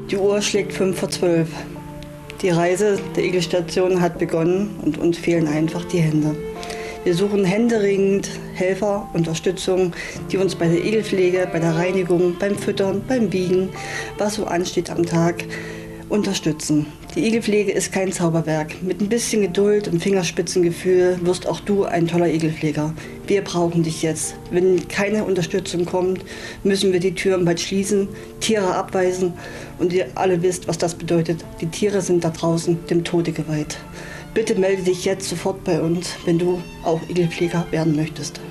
Die Uhr schlägt 11:55. Die Reise der Igelstation hat begonnen und uns fehlen einfach die Hände. Wir suchen händeringend Helfer, Unterstützung, die uns bei der Igelpflege, bei der Reinigung, beim Füttern, beim Wiegen, was so ansteht am Tag, unterstützen. Die Igelpflege ist kein Zauberwerk. Mit ein bisschen Geduld und Fingerspitzengefühl wirst auch du ein toller Igelpfleger. Wir brauchen dich jetzt. Wenn keine Unterstützung kommt, müssen wir die Türen bald schließen, Tiere abweisen und ihr alle wisst, was das bedeutet. Die Tiere sind da draußen dem Tode geweiht. Bitte melde dich jetzt sofort bei uns, wenn du auch Igelpfleger werden möchtest.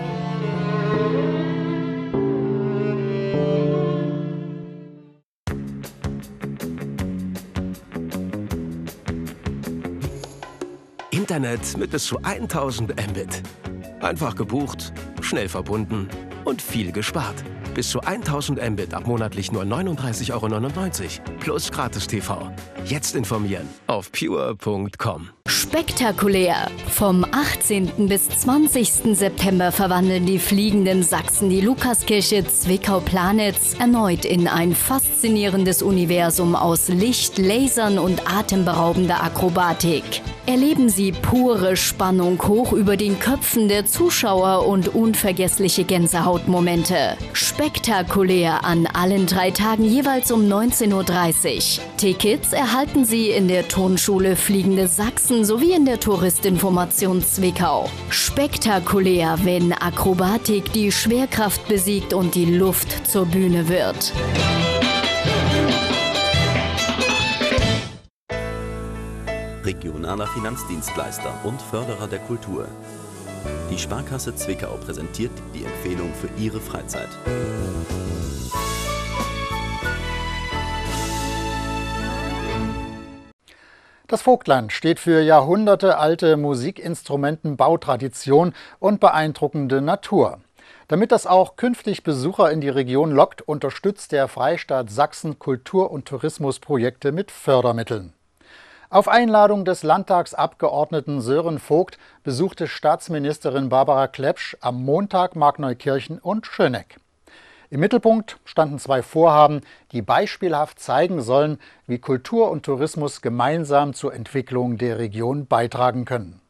Internet mit bis zu 1000 Mbit. Einfach gebucht, schnell verbunden und viel gespart. Bis zu 1000 Mbit ab monatlich nur 39,99 € plus Gratis-TV. Jetzt informieren auf pure.com. Spektakulär! Vom 18. bis 20. September verwandeln die fliegenden Sachsen die Lukaskirche Zwickau-Planitz erneut in ein faszinierendes Universum aus Licht, Lasern und atemberaubender Akrobatik. Erleben Sie pure Spannung hoch über den Köpfen der Zuschauer und unvergessliche Gänsehautmomente. Spektakulär an allen 3 Tagen jeweils um 19:30 Uhr. Tickets erhalten Sie in der Turnschule Fliegende Sachsen sowie in der Touristinformation Zwickau. Spektakulär, wenn Akrobatik die Schwerkraft besiegt und die Luft zur Bühne wird. Regionaler Finanzdienstleister und Förderer der Kultur. Die Sparkasse Zwickau präsentiert die Empfehlung für Ihre Freizeit. Das Vogtland steht für jahrhundertealte Musikinstrumentenbautradition und beeindruckende Natur. Damit das auch künftig Besucher in die Region lockt, unterstützt der Freistaat Sachsen Kultur- und Tourismusprojekte mit Fördermitteln. Auf Einladung des Landtagsabgeordneten Sören Vogt besuchte Staatsministerin Barbara Klepsch am Montag Markneukirchen und Schöneck. Im Mittelpunkt standen 2 Vorhaben, die beispielhaft zeigen sollen, wie Kultur und Tourismus gemeinsam zur Entwicklung der Region beitragen können.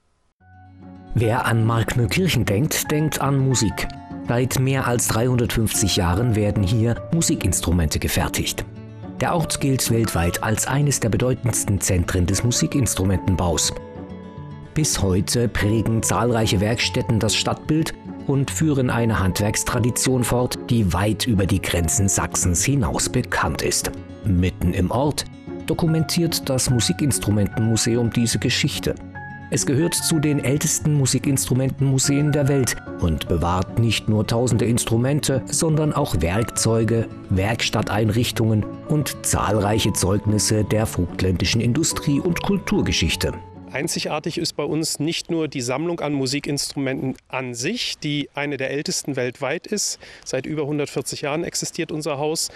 Wer an Markneukirchen denkt, denkt an Musik. Seit mehr als 350 Jahren werden hier Musikinstrumente gefertigt. Der Ort gilt weltweit als eines der bedeutendsten Zentren des Musikinstrumentenbaus. Bis heute prägen zahlreiche Werkstätten das Stadtbild und führen eine Handwerkstradition fort, die weit über die Grenzen Sachsens hinaus bekannt ist. Mitten im Ort dokumentiert das Musikinstrumentenmuseum diese Geschichte. Es gehört zu den ältesten Musikinstrumentenmuseen der Welt und bewahrt nicht nur tausende Instrumente, sondern auch Werkzeuge, Werkstatteinrichtungen und zahlreiche Zeugnisse der vogtländischen Industrie- und Kulturgeschichte. Einzigartig ist bei uns nicht nur die Sammlung an Musikinstrumenten an sich, die eine der ältesten weltweit ist. Seit über 140 Jahren existiert unser Haus.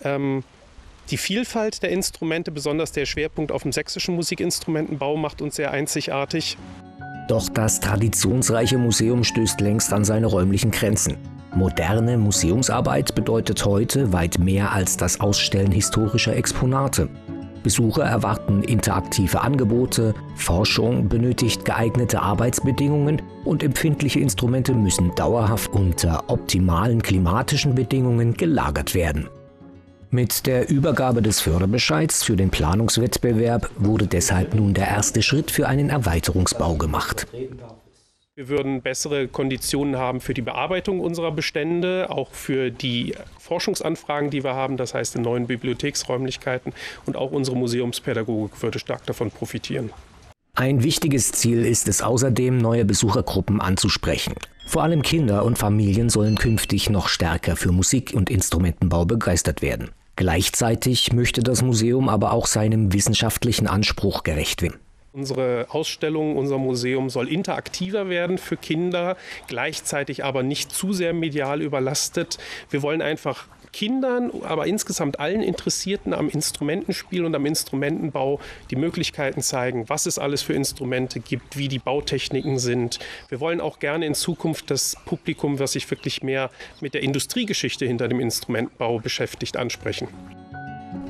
Die Vielfalt der Instrumente, besonders der Schwerpunkt auf dem sächsischen Musikinstrumentenbau, macht uns sehr einzigartig. Doch das traditionsreiche Museum stößt längst an seine räumlichen Grenzen. Moderne Museumsarbeit bedeutet heute weit mehr als das Ausstellen historischer Exponate. Besucher erwarten interaktive Angebote, Forschung benötigt geeignete Arbeitsbedingungen und empfindliche Instrumente müssen dauerhaft unter optimalen klimatischen Bedingungen gelagert werden. Mit der Übergabe des Förderbescheids für den Planungswettbewerb wurde deshalb nun der erste Schritt für einen Erweiterungsbau gemacht. Wir würden bessere Konditionen haben für die Bearbeitung unserer Bestände, auch für die Forschungsanfragen, die wir haben, das heißt in neuen Bibliotheksräumlichkeiten, und auch unsere Museumspädagogik würde stark davon profitieren. Ein wichtiges Ziel ist es außerdem, neue Besuchergruppen anzusprechen. Vor allem Kinder und Familien sollen künftig noch stärker für Musik- und Instrumentenbau begeistert werden. Gleichzeitig möchte das Museum aber auch seinem wissenschaftlichen Anspruch gerecht werden. Unsere Ausstellung, unser Museum soll interaktiver werden für Kinder, gleichzeitig aber nicht zu sehr medial überlastet. Wir wollen einfach Kindern, aber insgesamt allen Interessierten am Instrumentenspiel und am Instrumentenbau die Möglichkeiten zeigen, was es alles für Instrumente gibt, wie die Bautechniken sind. Wir wollen auch gerne in Zukunft das Publikum, was sich wirklich mehr mit der Industriegeschichte hinter dem Instrumentenbau beschäftigt, ansprechen.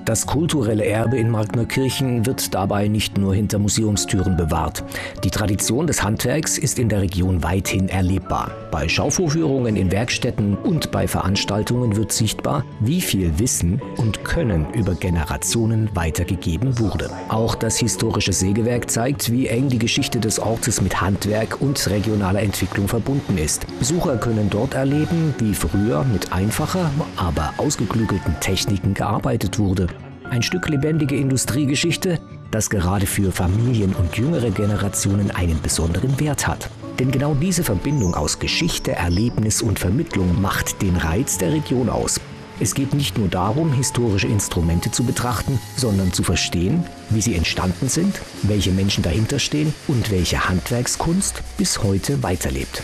Das kulturelle Erbe in Markneukirchen wird dabei nicht nur hinter Museumstüren bewahrt. Die Tradition des Handwerks ist in der Region weithin erlebbar. Bei Schauvorführungen in Werkstätten und bei Veranstaltungen wird sichtbar, wie viel Wissen und Können über Generationen weitergegeben wurde. Auch das historische Sägewerk zeigt, wie eng die Geschichte des Ortes mit Handwerk und regionaler Entwicklung verbunden ist. Besucher können dort erleben, wie früher mit einfacher, aber ausgeklügelten Techniken gearbeitet wurde. Ein Stück lebendige Industriegeschichte, das gerade für Familien und jüngere Generationen einen besonderen Wert hat. Denn genau diese Verbindung aus Geschichte, Erlebnis und Vermittlung macht den Reiz der Region aus. Es geht nicht nur darum, historische Instrumente zu betrachten, sondern zu verstehen, wie sie entstanden sind, welche Menschen dahinter stehen und welche Handwerkskunst bis heute weiterlebt.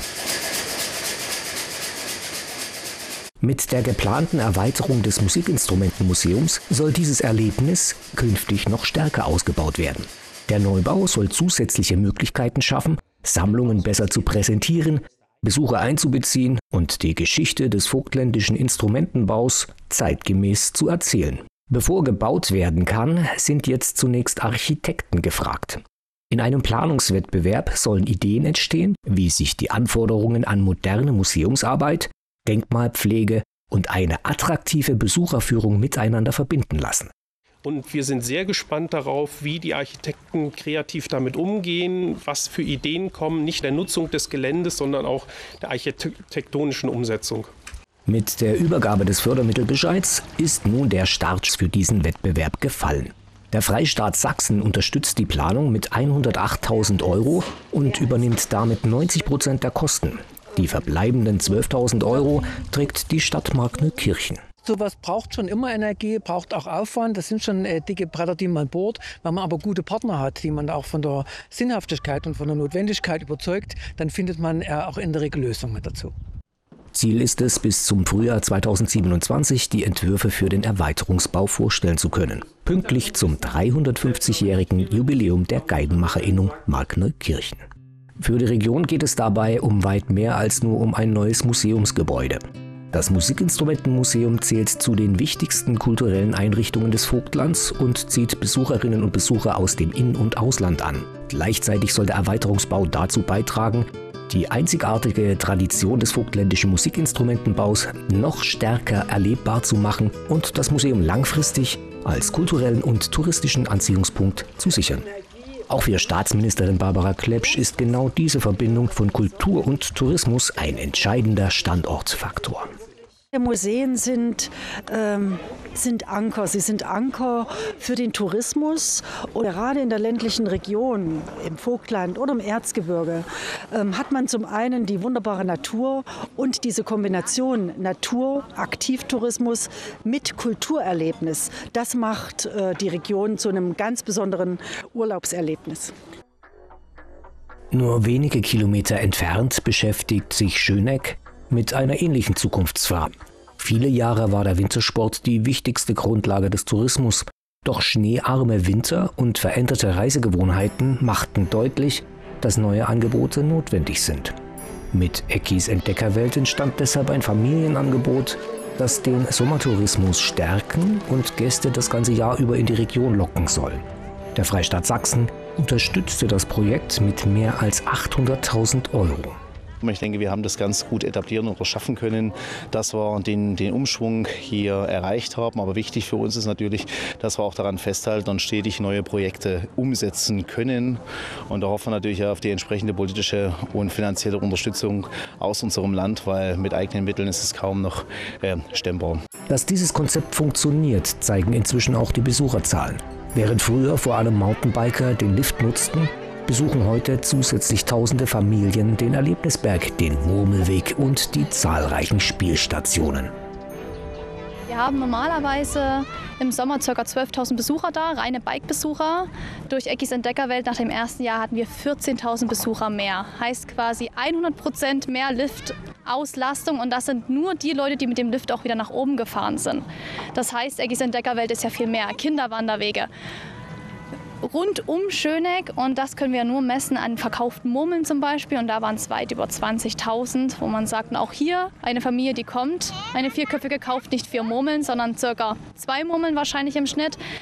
Mit der geplanten Erweiterung des Musikinstrumentenmuseums soll dieses Erlebnis künftig noch stärker ausgebaut werden. Der Neubau soll zusätzliche Möglichkeiten schaffen, Sammlungen besser zu präsentieren, Besucher einzubeziehen und die Geschichte des vogtländischen Instrumentenbaus zeitgemäß zu erzählen. Bevor gebaut werden kann, sind jetzt zunächst Architekten gefragt. In einem Planungswettbewerb sollen Ideen entstehen, wie sich die Anforderungen an moderne Museumsarbeit, Denkmalpflege und eine attraktive Besucherführung miteinander verbinden lassen. Und wir sind sehr gespannt darauf, wie die Architekten kreativ damit umgehen, was für Ideen kommen, nicht der Nutzung des Geländes, sondern auch der architektonischen Umsetzung. Mit der Übergabe des Fördermittelbescheids ist nun der Start für diesen Wettbewerb gefallen. Der Freistaat Sachsen unterstützt die Planung mit 108.000 € und übernimmt damit 90% der Kosten. Die verbleibenden 12.000 € trägt die Stadt Markneukirchen. Sowas braucht schon immer Energie, braucht auch Aufwand. Das sind schon dicke Bretter, die man bohrt. Wenn man aber gute Partner hat, die man auch von der Sinnhaftigkeit und von der Notwendigkeit überzeugt, dann findet man auch in der Regel Lösungen dazu. Ziel ist es, bis zum Frühjahr 2027 die Entwürfe für den Erweiterungsbau vorstellen zu können. Pünktlich zum 350-jährigen Jubiläum der Geigenmacherinnung Markneukirchen. Für die Region geht es dabei um weit mehr als nur um ein neues Museumsgebäude. Das Musikinstrumentenmuseum zählt zu den wichtigsten kulturellen Einrichtungen des Vogtlands und zieht Besucherinnen und Besucher aus dem In- und Ausland an. Gleichzeitig soll der Erweiterungsbau dazu beitragen, die einzigartige Tradition des vogtländischen Musikinstrumentenbaus noch stärker erlebbar zu machen und das Museum langfristig als kulturellen und touristischen Anziehungspunkt zu sichern. Auch für Staatsministerin Barbara Klepsch ist genau diese Verbindung von Kultur und Tourismus ein entscheidender Standortfaktor. Museen sind Anker. Sie sind Anker für den Tourismus. Und gerade in der ländlichen Region, im Vogtland oder im Erzgebirge, hat man zum einen die wunderbare Natur und diese Kombination Natur, Aktivtourismus mit Kulturerlebnis. Das macht die Region zu einem ganz besonderen Urlaubserlebnis. Nur wenige Kilometer entfernt beschäftigt sich Schöneck mit einer ähnlichen Zukunftsfrage. Viele Jahre war der Wintersport die wichtigste Grundlage des Tourismus. Doch schneearme Winter und veränderte Reisegewohnheiten machten deutlich, dass neue Angebote notwendig sind. Mit Eckis Entdeckerwelt entstand deshalb ein Familienangebot, das den Sommertourismus stärken und Gäste das ganze Jahr über in die Region locken soll. Der Freistaat Sachsen unterstützte das Projekt mit mehr als 800.000 €. Ich denke, wir haben das ganz gut etablieren oder schaffen können, dass wir den Umschwung hier erreicht haben. Aber wichtig für uns ist natürlich, dass wir auch daran festhalten und stetig neue Projekte umsetzen können. Und da hoffen wir natürlich auf die entsprechende politische und finanzielle Unterstützung aus unserem Land, weil mit eigenen Mitteln ist es kaum noch stemmbar. Dass dieses Konzept funktioniert, zeigen inzwischen auch die Besucherzahlen. Während früher vor allem Mountainbiker den Lift nutzten, besuchen heute zusätzlich tausende Familien den Erlebnisberg, den Murmelweg und die zahlreichen Spielstationen. Wir haben normalerweise im Sommer ca. 12.000 Besucher da, reine Bike-Besucher. Durch Eckis Entdeckerwelt nach dem ersten Jahr hatten wir 14.000 Besucher mehr. Heißt quasi 100% mehr Liftauslastung und das sind nur die Leute, die mit dem Lift auch wieder nach oben gefahren sind. Das heißt, Eckis Entdeckerwelt ist ja viel mehr. Kinderwanderwege, rund um Schöneck und das können wir nur messen an verkauften Murmeln zum Beispiel und da waren es weit über 20.000, wo man sagt, auch hier eine Familie, die kommt, eine vierköpfige kauft nicht 4 Murmeln, sondern circa 2 Murmeln wahrscheinlich im Schnitt.